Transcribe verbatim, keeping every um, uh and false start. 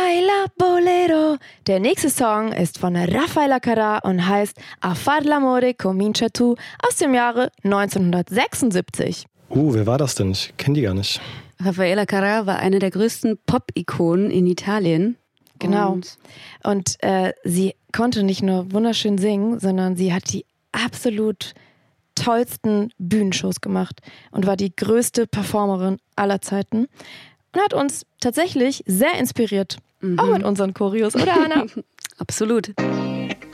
Baila Bolero. Der nächste Song ist von Rafaela Carrà und heißt A far l'amore comincia tu aus dem Jahre neunzehnhundertsechsundsiebzig. Uh, wer war das denn? Ich kenne die gar nicht. Rafaela Carrà war eine der größten Pop-Ikonen in Italien. Genau. Und, und äh, sie konnte nicht nur wunderschön singen, sondern sie hat die absolut tollsten Bühnenshows gemacht und war die größte Performerin aller Zeiten und hat uns tatsächlich sehr inspiriert. Mhm. Auch mit unseren Choreos, oder Hannah? Absolut.